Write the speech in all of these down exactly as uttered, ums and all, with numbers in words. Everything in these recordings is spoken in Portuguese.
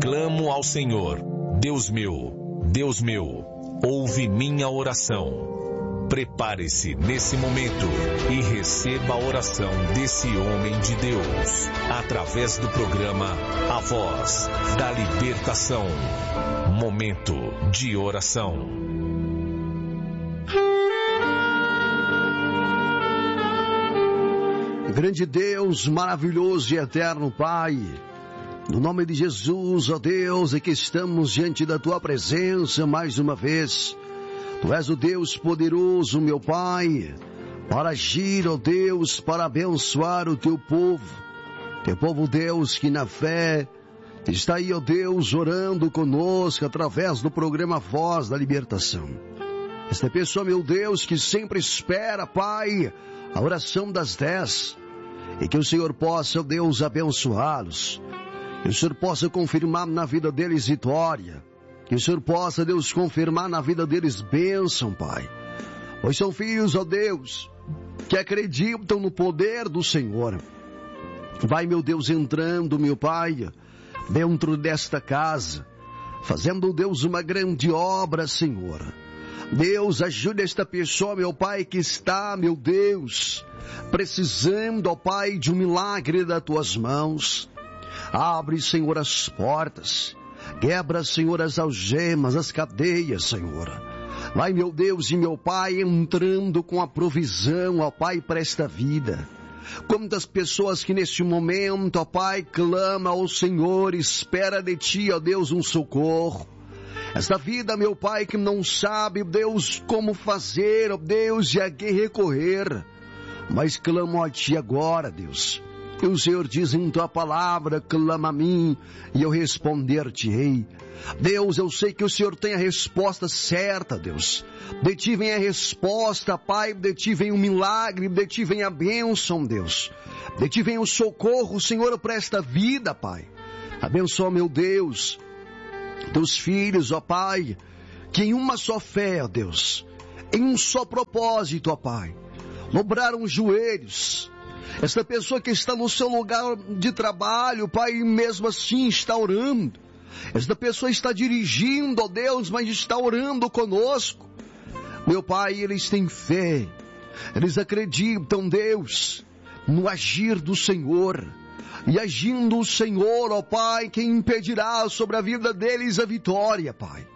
clamo ao Senhor, Deus meu, Deus meu, ouve minha oração. Prepare-se nesse momento e receba a oração desse homem de Deus, através do programa A Voz da Libertação. Momento de oração. Grande Deus, maravilhoso e eterno Pai, no nome de Jesus, ó Deus, é que estamos diante da Tua presença mais uma vez. Tu és o Deus poderoso, meu Pai, para agir, ó Deus, para abençoar o Teu povo. Teu povo, Deus, que na fé está aí, ó Deus, orando conosco através do programa Voz da Libertação. Esta pessoa, meu Deus, que sempre espera, Pai, a oração das dez, e que o Senhor possa, ó Deus, abençoá-los. Que o Senhor possa confirmar na vida deles vitória. Que o Senhor possa, Deus, confirmar na vida deles bênção, Pai. Pois são filhos, ó Deus, que acreditam no poder do Senhor. Vai, meu Deus, entrando, meu Pai, dentro desta casa, fazendo, Deus, uma grande obra, Senhor. Deus, ajude esta pessoa, meu Pai, que está, meu Deus, precisando, ó Pai, de um milagre das Tuas mãos. Abre, Senhor, as portas. Quebra, Senhor, as algemas, as cadeias, Senhor. Vai, meu Deus e meu Pai, entrando com a provisão, ó Pai, para esta vida. Quantas pessoas que neste momento, ó Pai, clama ao Senhor, espera de Ti, ó Deus, um socorro. Esta vida, meu Pai, que não sabe, Deus, como fazer, ó Deus, e a quem recorrer. Mas clamo a Ti agora, Deus. E o Senhor diz em Tua palavra, clama a mim e eu responder-te-ei. Deus, eu sei que o Senhor tem a resposta certa, Deus. De Ti vem a resposta, Pai, de Ti vem o milagre, de Ti vem a bênção, Deus. De Ti vem o socorro, Senhor, para esta vida, Pai. Abençoa, meu Deus, Teus filhos, ó Pai, que em uma só fé, ó Deus, em um só propósito, ó Pai, dobraram os joelhos. Esta pessoa que está no seu lugar de trabalho, Pai, mesmo assim está orando. Esta pessoa está dirigindo, ó Deus, mas está orando conosco. Meu Pai, eles têm fé. Eles acreditam, Deus, no agir do Senhor. E agindo o Senhor, ó Pai, quem impedirá sobre a vida deles a vitória, Pai.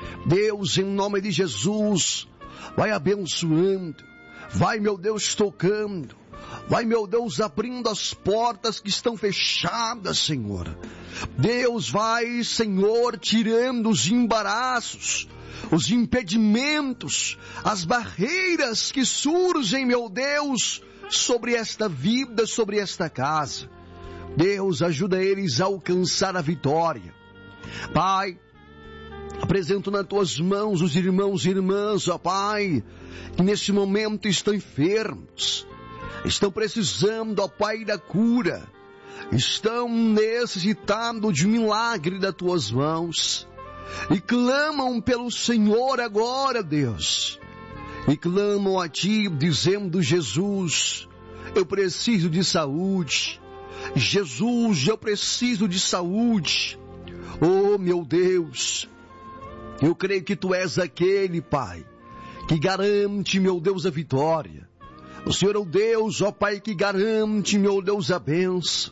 Deus, em nome de Jesus, vai abençoando. Vai, meu Deus, tocando. Vai, meu Deus, abrindo as portas que estão fechadas, Senhor. Deus, vai, Senhor, tirando os embaraços, os impedimentos, as barreiras que surgem, meu Deus, sobre esta vida, sobre esta casa. Deus, ajuda eles a alcançar a vitória. Pai, apresento nas Tuas mãos os irmãos e irmãs, ó Pai, que neste momento estão enfermos. Estão precisando, ó Pai, da cura. Estão necessitando de um milagre das Tuas mãos. E clamam pelo Senhor agora, Deus. E clamam a Ti, dizendo, Jesus, eu preciso de saúde. Jesus, eu preciso de saúde. Oh, meu Deus, eu creio que Tu és aquele, Pai, que garante, meu Deus, a vitória. O Senhor é o Deus, ó Pai, que garante, meu Deus, a bênção.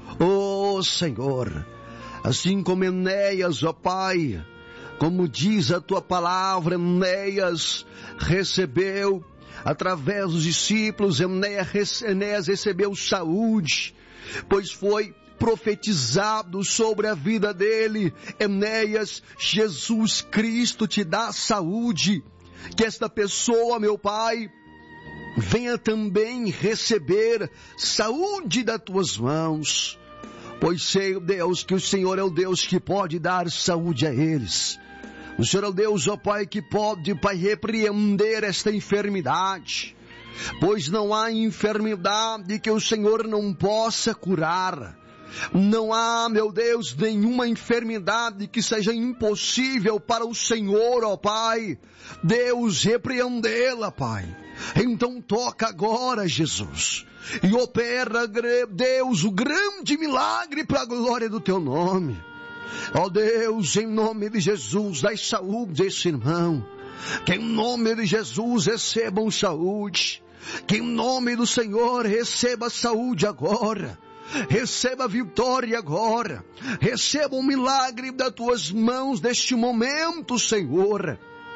Ó Senhor, assim como Enéas, ó Pai, como diz a Tua palavra, Enéas recebeu, através dos discípulos, Enéas recebeu saúde, pois foi profetizado sobre a vida dele. Enéas, Jesus Cristo te dá saúde. Que esta pessoa, meu Pai, venha também receber saúde das Tuas mãos, pois sei, Deus, que o Senhor é o Deus que pode dar saúde a eles. O Senhor é o Deus, ó Pai, que pode, Pai, repreender esta enfermidade, pois não há enfermidade que o Senhor não possa curar. Não há, meu Deus, nenhuma enfermidade que seja impossível para o Senhor, ó Pai. Deus, repreendê-la, Pai. Então toca agora, Jesus, e opera, Deus, o grande milagre para a glória do Teu nome. Ó Deus, em nome de Jesus, dai saúde a esse irmão. Que em nome de Jesus recebam saúde. Que em nome do Senhor receba saúde agora. Receba vitória agora. Receba um milagre das tuas mãos neste momento, Senhor.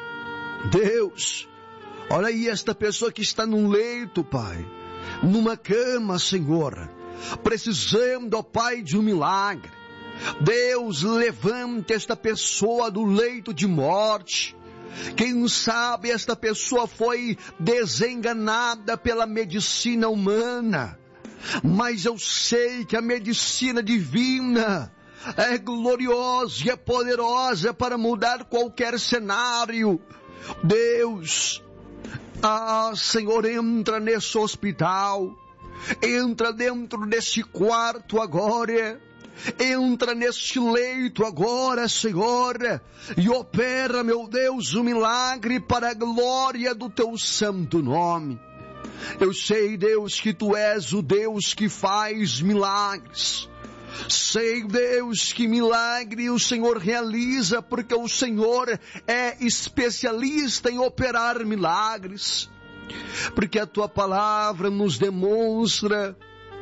Deus, olha aí esta pessoa que está num leito, Pai, numa cama, Senhor, precisando, ó Pai, de um milagre. Deus, levante esta pessoa do leito de morte. Quem sabe esta pessoa foi desenganada pela medicina humana, mas eu sei que a medicina divina é gloriosa e é poderosa para mudar qualquer cenário. Deus, ah, Senhor, entra nesse hospital, entra dentro deste quarto agora, entra neste leito agora, Senhor, e opera, meu Deus, um milagre para a glória do teu santo nome. Eu sei, Deus, que tu és o Deus que faz milagres. Sei, Deus, que milagre o Senhor realiza, porque o Senhor é especialista em operar milagres. Porque a tua palavra nos demonstra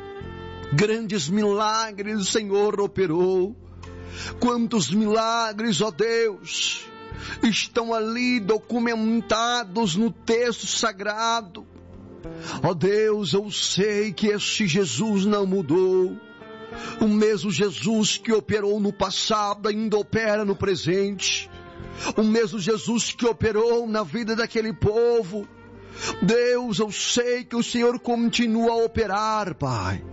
grandes milagres o Senhor operou. Quantos milagres, ó Deus, estão ali documentados no texto sagrado. Ó Deus, eu sei que este Jesus não mudou. O mesmo Jesus que operou no passado ainda opera no presente. O mesmo Jesus que operou na vida daquele povo. Deus, eu sei que o Senhor continua a operar, Pai.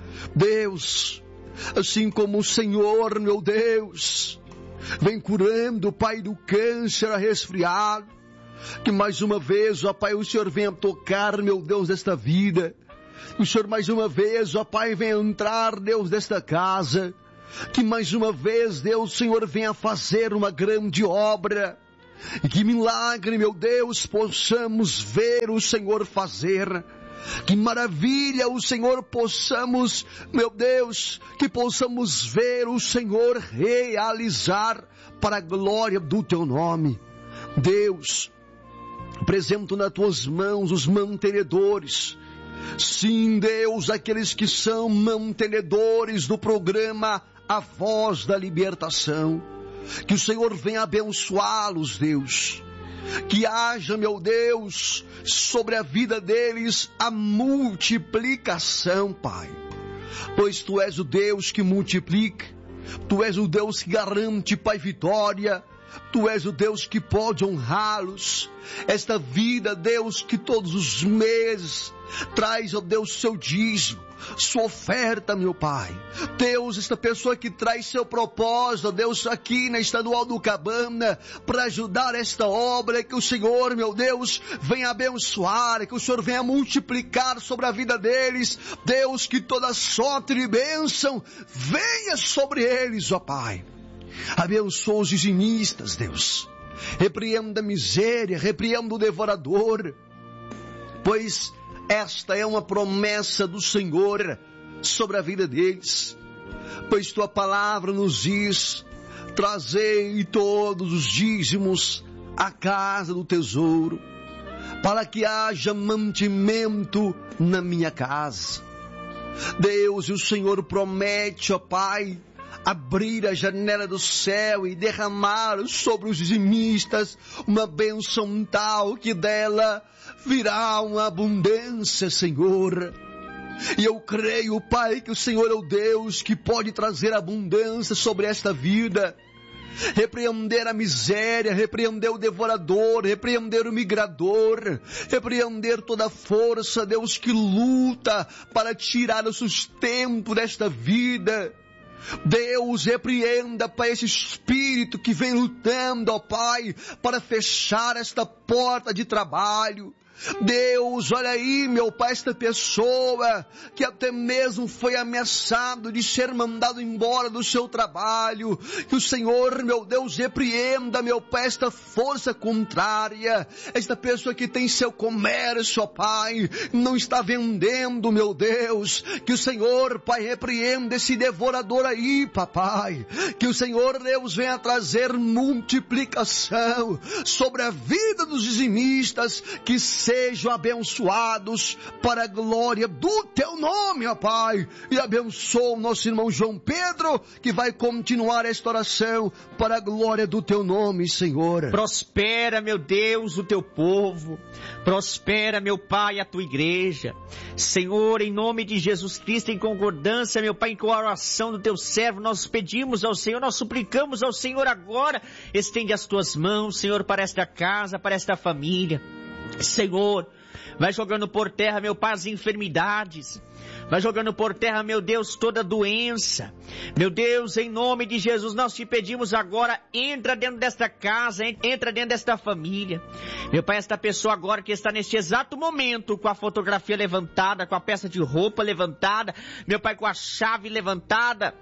Deus, assim como o Senhor, meu Deus, vem curando, Pai, do câncer a resfriado, que mais uma vez, ó Pai, o Senhor venha tocar, meu Deus, esta vida. Que o Senhor mais uma vez, ó Pai, venha entrar, Deus, desta casa. Que mais uma vez, Deus, o Senhor venha fazer uma grande obra. E que milagre, meu Deus, possamos ver o Senhor fazer. Que maravilha o Senhor possamos, meu Deus, que possamos ver o Senhor realizar para a glória do teu nome. Deus, apresento nas tuas mãos os mantenedores. Sim, Deus, aqueles que são mantenedores do programa A Voz da Libertação. Que o Senhor venha abençoá-los, Deus. Que haja, meu Deus, sobre a vida deles a multiplicação, Pai. Pois Tu és o Deus que multiplica. Tu és o Deus que garante, Pai, vitória. Tu és o Deus que pode honrá-los. Esta vida, Deus, que todos os meses traz, ó Deus, seu dízimo, sua oferta, meu Pai. Deus, esta pessoa que traz seu propósito, ó Deus, aqui na Estadual do Cabana, para ajudar esta obra, que o Senhor, meu Deus, venha abençoar, que o Senhor venha multiplicar sobre a vida deles. Deus, que toda sorte de bênção venha sobre eles, ó Pai. Abençoa os dizimistas, Deus. Repreenda a miséria, repreenda o devorador, pois esta é uma promessa do Senhor sobre a vida deles. Pois Tua palavra nos diz: trazei todos os dízimos à casa do tesouro, para que haja mantimento na minha casa. Deus, e o Senhor promete, ó Pai, abrir a janela do céu e derramar sobre os dizimistas uma bênção tal que dela virá uma abundância, Senhor. E eu creio, Pai, que o Senhor é o Deus que pode trazer abundância sobre esta vida. Repreender a miséria, repreender o devorador, repreender o migrador, repreender toda a força, Deus, que luta para tirar o sustento desta vida. Deus, repreenda, Pai, esse espírito que vem lutando, ó Pai, para fechar esta porta de trabalho. Deus, olha aí, meu Pai, esta pessoa que até mesmo foi ameaçado de ser mandado embora do seu trabalho, que o Senhor, meu Deus, repreenda, meu Pai, esta força contrária, esta pessoa que tem seu comércio, ó Pai, não está vendendo, meu Deus, que o Senhor, Pai, repreenda esse devorador aí, papai, que o Senhor, Deus, venha trazer multiplicação sobre a vida dos dizimistas, que sejam abençoados para a glória do teu nome, ó Pai, e abençoa o nosso irmão João Pedro, que vai continuar esta oração para a glória do teu nome, Senhor. Prospera, meu Deus, o teu povo, prospera, meu Pai, a tua igreja, Senhor, em nome de Jesus Cristo, em concordância, meu Pai, com a oração do teu servo, nós pedimos ao Senhor, nós suplicamos ao Senhor agora, estende as tuas mãos, Senhor, para esta casa, para esta família. Senhor, vai jogando por terra, meu Pai, as enfermidades, vai jogando por terra, meu Deus, toda doença. Meu Deus, em nome de Jesus, nós te pedimos agora, entra dentro desta casa, entra dentro desta família. Meu Pai, esta pessoa agora que está neste exato momento com a fotografia levantada, com a peça de roupa levantada, meu Pai, com a chave levantada,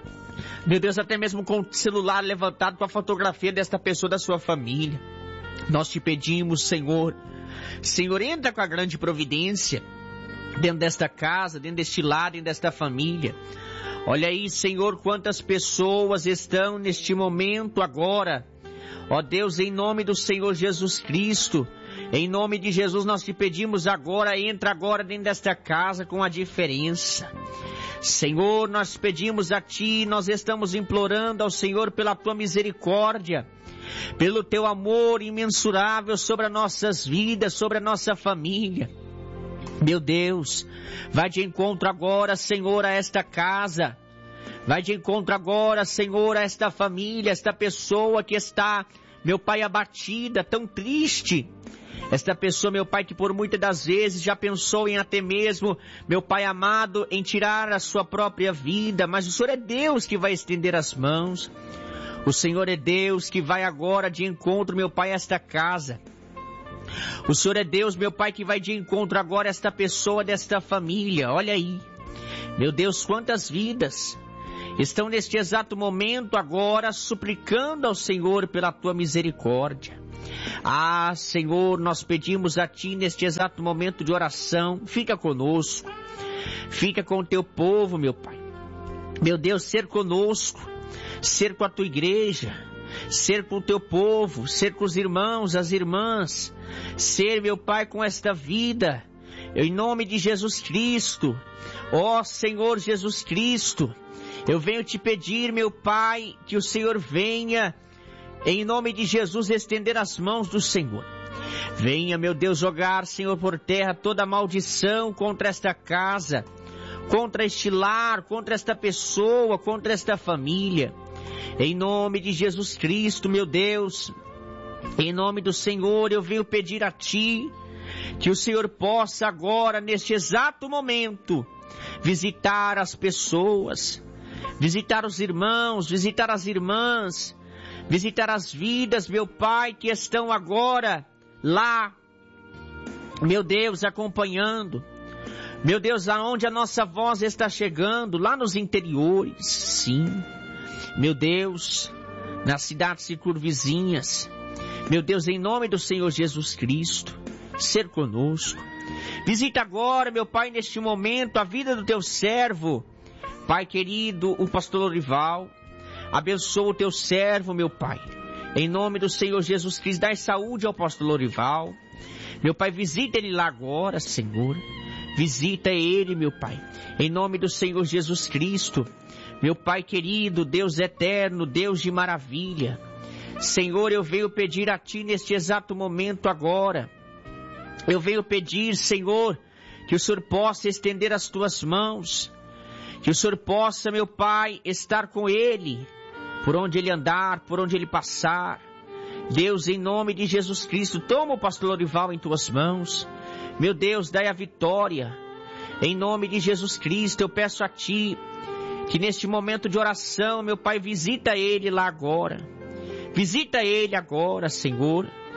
meu Deus, até mesmo com o celular levantado, com a fotografia desta pessoa, da sua família. Nós te pedimos, Senhor, Senhor, entra com a grande providência dentro desta casa, dentro deste lar, dentro desta família. Olha aí, Senhor, quantas pessoas estão neste momento agora. Ó Deus, em nome do Senhor Jesus Cristo, em nome de Jesus nós te pedimos agora, entra agora dentro desta casa com a diferença. Senhor, nós pedimos a Ti, nós estamos implorando ao Senhor pela Tua misericórdia, pelo Teu amor imensurável sobre as nossas vidas, sobre a nossa família. Meu Deus, vai de encontro agora, Senhor, a esta casa. Vai de encontro agora, Senhor, a esta família, esta pessoa que está, meu Pai, abatida, tão triste. Esta pessoa, meu Pai, que por muitas das vezes já pensou em até mesmo, meu Pai amado, em tirar a sua própria vida, mas o Senhor é Deus que vai estender as mãos. O Senhor é Deus que vai agora de encontro, meu Pai, a esta casa. O Senhor é Deus, meu Pai, que vai de encontro agora a esta pessoa, desta família. Olha aí, meu Deus, quantas vidas estão neste exato momento agora suplicando ao Senhor pela Tua misericórdia. Ah, Senhor, nós pedimos a Ti neste exato momento de oração, fica conosco, fica com o Teu povo, meu Pai. Meu Deus, ser conosco, ser com a Tua igreja, ser com o Teu povo, ser com os irmãos, as irmãs, ser, meu Pai, com esta vida, em nome de Jesus Cristo. Ó Senhor Jesus Cristo, eu venho te pedir, meu Pai, que o Senhor venha, em nome de Jesus, estender as mãos do Senhor. Venha, meu Deus, jogar, Senhor, por terra toda maldição contra esta casa, contra este lar, contra esta pessoa, contra esta família. Em nome de Jesus Cristo, meu Deus, em nome do Senhor, eu venho pedir a Ti, que o Senhor possa agora, neste exato momento, visitar as pessoas, visitar os irmãos, visitar as irmãs, visitar as vidas, meu Pai, que estão agora lá, meu Deus, acompanhando. Meu Deus, aonde a nossa voz está chegando, lá nos interiores, sim. Meu Deus, nas cidades circunvizinhas. Meu Deus, em nome do Senhor Jesus Cristo, ser conosco. Visita agora, meu Pai, neste momento, a vida do Teu servo, Pai querido, o pastor Lorival. Abençoa o Teu servo, meu Pai. Em nome do Senhor Jesus Cristo, dai saúde ao pastor Lorival. Meu Pai, visita ele lá agora, Senhor. Visita ele, meu Pai. Em nome do Senhor Jesus Cristo. Meu Pai querido, Deus eterno, Deus de maravilha. Senhor, eu venho pedir a Ti neste exato momento agora. Eu venho pedir, Senhor, que o Senhor possa estender as Tuas mãos. Que o Senhor possa, meu Pai, estar com ele, por onde ele andar, por onde ele passar. Deus, em nome de Jesus Cristo, toma o pastor Lorival em Tuas mãos. Meu Deus, dai a vitória. Em nome de Jesus Cristo, eu peço a Ti, que neste momento de oração, meu Pai, visita ele lá agora. Visita ele agora, Senhor.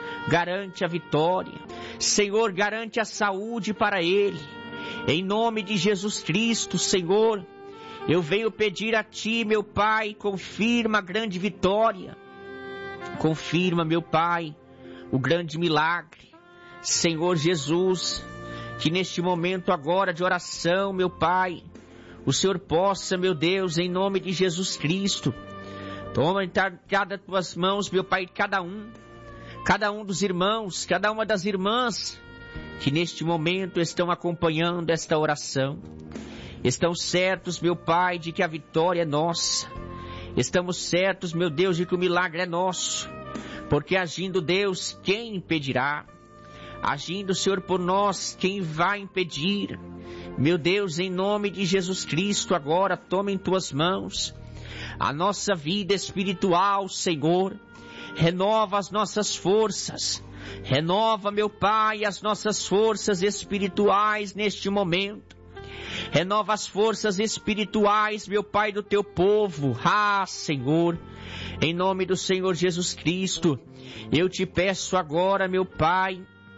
garante a vitória. Senhor, garante a saúde para ele. Em nome de Jesus Cristo, Senhor, eu venho pedir a Ti, meu Pai, confirma a grande vitória. Confirma, meu Pai, o grande milagre. Senhor Jesus, que neste momento agora de oração, meu Pai, o Senhor possa, meu Deus, em nome de Jesus Cristo, toma em cada tuas mãos, meu Pai, cada um, cada um dos irmãos, cada uma das irmãs, que neste momento estão acompanhando esta oração. Estão certos, meu Pai, de que a vitória é nossa. Estamos certos, meu Deus, de que o milagre é nosso. Porque agindo Deus, quem impedirá? Agindo, Senhor, por nós, quem vai impedir? Meu Deus, em nome de Jesus Cristo, agora toma em tuas mãos a nossa vida espiritual, Senhor. Renova as nossas forças. Renova, meu Pai, as nossas forças espirituais neste momento. Renova as forças espirituais, meu Pai, do teu povo. Ah, Senhor, em nome do Senhor Jesus Cristo, eu te peço agora, meu Pai,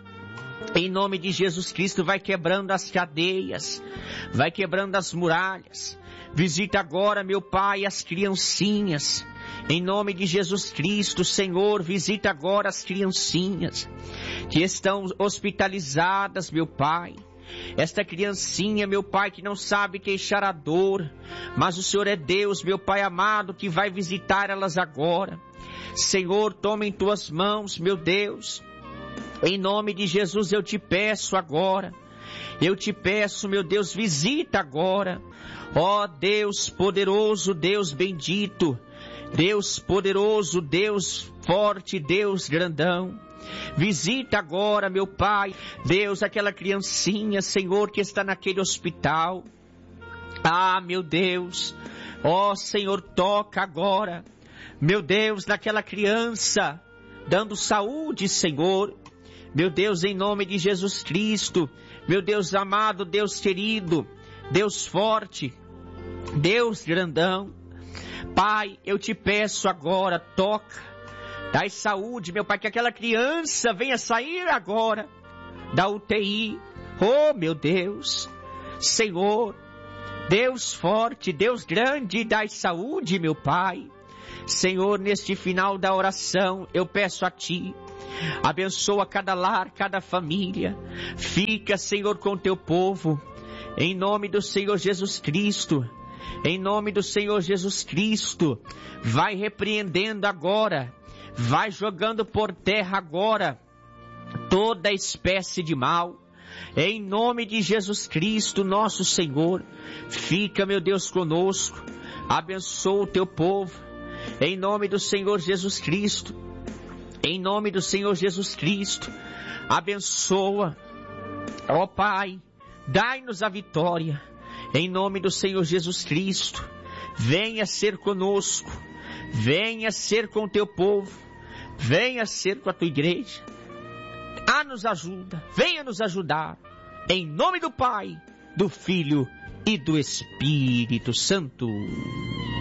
em nome de Jesus Cristo, vai quebrando as cadeias, vai quebrando as muralhas. Visita agora, meu Pai, as criancinhas. Em nome de Jesus Cristo, Senhor, visita agora as criancinhas que estão hospitalizadas, meu Pai. Esta criancinha, meu Pai, que não sabe queixar a dor, mas o Senhor é Deus, meu Pai amado, que vai visitar elas agora. Senhor, toma em tuas mãos, meu Deus. Em nome de Jesus eu te peço agora. Eu te peço, meu Deus, visita agora. Ó Deus poderoso, Deus bendito, Deus poderoso, Deus forte, Deus grandão. Visita agora, meu Pai, Deus, aquela criancinha, Senhor, que está naquele hospital. Ah, meu Deus, ó Senhor, toca agora, meu Deus, naquela criança, dando saúde, Senhor. Meu Deus, em nome de Jesus Cristo, meu Deus amado, Deus querido, Deus forte, Deus grandão. Pai, eu te peço agora, toca, dai saúde, meu Pai, que aquela criança venha sair agora da U T I. Oh, meu Deus, Senhor, Deus forte, Deus grande, dai saúde, meu Pai. Senhor, neste final da oração, eu peço a Ti, abençoa cada lar, cada família. Fica, Senhor, com teu povo, em nome do Senhor Jesus Cristo. Em nome do Senhor Jesus Cristo, vai repreendendo agora, vai jogando por terra agora toda espécie de mal. Em nome de Jesus Cristo, nosso Senhor, fica, meu Deus, conosco, abençoa o teu povo. Em nome do Senhor Jesus Cristo, em nome do Senhor Jesus Cristo, abençoa, ó Pai, dai-nos a vitória. Em nome do Senhor Jesus Cristo, venha ser conosco, venha ser com o teu povo, venha ser com a tua igreja. Ah, nos ajuda, venha nos ajudar. Em nome do Pai, do Filho e do Espírito Santo.